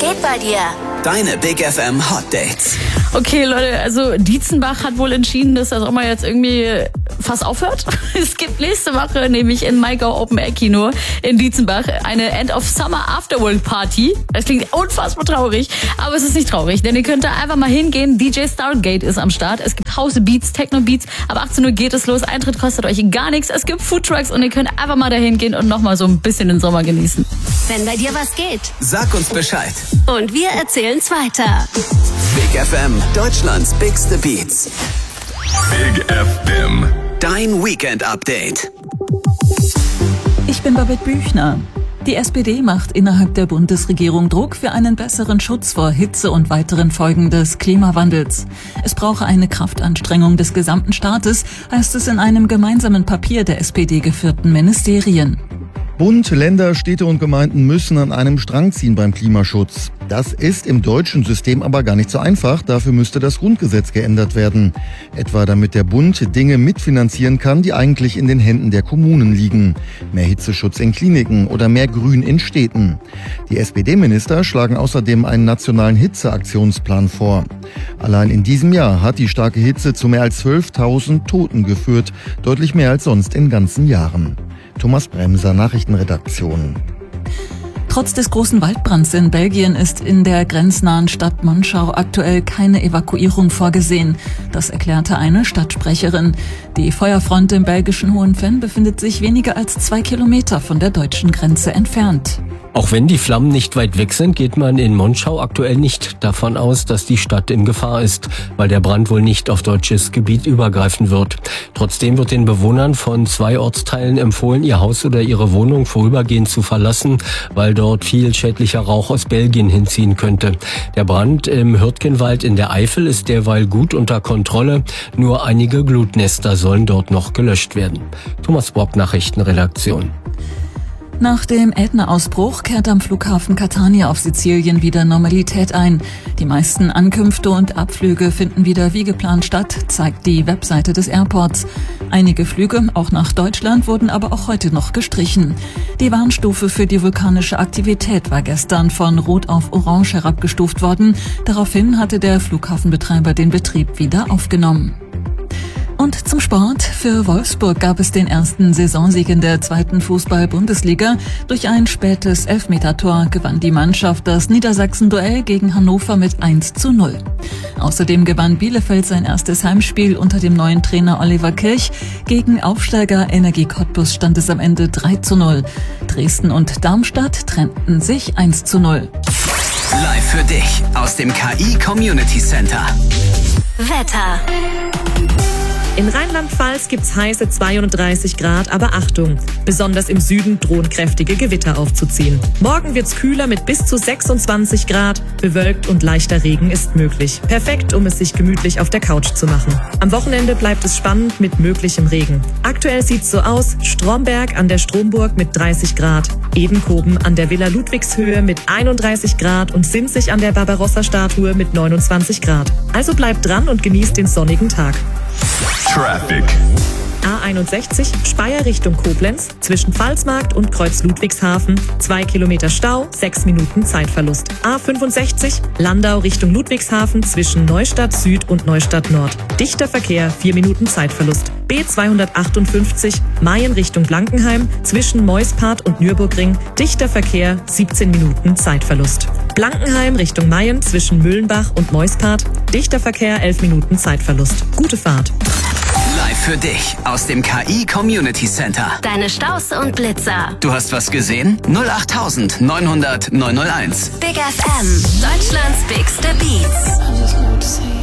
geht bei dir? Deine Big FM Hot Dates. Okay, Leute, also Dietzenbach hat wohl entschieden, dass das auch mal jetzt irgendwie fast aufhört. Es gibt nächste Woche nämlich in Maigau Open Air Kino in Dietzenbach eine End of Summer Afterworld Party. Das klingt unfassbar traurig, aber es ist nicht traurig, denn ihr könnt da einfach mal hingehen. DJ Stargate ist am Start. Es gibt House Beats, Techno Beats. Ab 18 Uhr geht es los. Eintritt kostet euch gar nichts. Es gibt Foodtrucks und ihr könnt einfach mal dahin gehen und nochmal so ein bisschen den Sommer genießen. Wenn bei dir was geht. Sag uns Bescheid. Und wir erzählen's weiter. Big FM, Deutschlands bigste Beats. Big FM. Dein Weekend-Update. Ich bin Babette Büchner. Die SPD macht innerhalb der Bundesregierung Druck für einen besseren Schutz vor Hitze und weiteren Folgen des Klimawandels. Es brauche eine Kraftanstrengung des gesamten Staates, heißt es in einem gemeinsamen Papier der SPD-geführten Ministerien. Bund, Länder, Städte und Gemeinden müssen an einem Strang ziehen beim Klimaschutz. Das ist im deutschen System aber gar nicht so einfach. Dafür müsste das Grundgesetz geändert werden. Etwa damit der Bund Dinge mitfinanzieren kann, die eigentlich in den Händen der Kommunen liegen. Mehr Hitzeschutz in Kliniken oder mehr Grün in Städten. Die SPD-Minister schlagen außerdem einen nationalen Hitzeaktionsplan vor. Allein in diesem Jahr hat die starke Hitze zu mehr als 12.000 Toten geführt. Deutlich mehr als sonst in ganzen Jahren. Thomas Bremser, Nachrichtenredaktion. Trotz des großen Waldbrands in Belgien ist in der grenznahen Stadt Monschau aktuell keine Evakuierung vorgesehen. Das erklärte eine Stadtsprecherin. Die Feuerfront im belgischen Hohenvenn befindet sich weniger als 2 Kilometer von der deutschen Grenze entfernt. Auch wenn die Flammen nicht weit weg sind, geht man in Monschau aktuell nicht davon aus, dass die Stadt in Gefahr ist, weil der Brand wohl nicht auf deutsches Gebiet übergreifen wird. Trotzdem wird den Bewohnern von 2 Ortsteilen empfohlen, ihr Haus oder ihre Wohnung vorübergehend zu verlassen, weil dort viel schädlicher Rauch aus Belgien hinziehen könnte. Der Brand im Hürtgenwald in der Eifel ist derweil gut unter Kontrolle. Nur einige Glutnester sollen dort noch gelöscht werden. Thomas Bock, Nachrichtenredaktion. Nach dem Ätna-Ausbruch kehrt am Flughafen Catania auf Sizilien wieder Normalität ein. Die meisten Ankünfte und Abflüge finden wieder wie geplant statt, zeigt die Webseite des Airports. Einige Flüge, auch nach Deutschland, wurden aber auch heute noch gestrichen. Die Warnstufe für die vulkanische Aktivität war gestern von Rot auf Orange herabgestuft worden. Daraufhin hatte der Flughafenbetreiber den Betrieb wieder aufgenommen. Und zum Sport. Für Wolfsburg gab es den ersten Saisonsieg in der 2. Fußball-Bundesliga. Durch ein spätes Elfmetertor gewann die Mannschaft das Niedersachsen-Duell gegen Hannover mit 1:0. Außerdem gewann Bielefeld sein erstes Heimspiel unter dem neuen Trainer Oliver Kirch. Gegen Aufsteiger Energie Cottbus stand es am Ende 3:0. Dresden und Darmstadt trennten sich 1:0. Live für dich aus dem KI Community Center. Wetter. In Rheinland-Pfalz gibt's heiße 32 Grad, aber Achtung, besonders im Süden drohen kräftige Gewitter aufzuziehen. Morgen wird's kühler mit bis zu 26 Grad, bewölkt und leichter Regen ist möglich. Perfekt, um es sich gemütlich auf der Couch zu machen. Am Wochenende bleibt es spannend mit möglichem Regen. Aktuell sieht's so aus: Stromberg an der Stromburg mit 30 Grad, Edenkoben an der Villa Ludwigshöhe mit 31 Grad und Sinzig an der Barbarossa-Statue mit 29 Grad. Also bleibt dran und genießt den sonnigen Tag. Traffic. A61 Speyer Richtung Koblenz, zwischen Pfalzmarkt und Kreuz Ludwigshafen, 2 Kilometer Stau, 6 Minuten Zeitverlust. A65 Landau Richtung Ludwigshafen, zwischen Neustadt Süd und Neustadt Nord. Dichter Verkehr, 4 Minuten Zeitverlust. B258 Mayen Richtung Blankenheim, zwischen Meuspart und Nürburgring, dichter Verkehr, 17 Minuten Zeitverlust. Blankenheim Richtung Mayen, zwischen Müllenbach und Meuspart, dichter Verkehr, 11 Minuten Zeitverlust. Gute Fahrt. Live für dich aus dem KI Community Center. Deine Staus und Blitzer. Du hast was gesehen? 08900 901. Big FM. Deutschlands bigste Beats.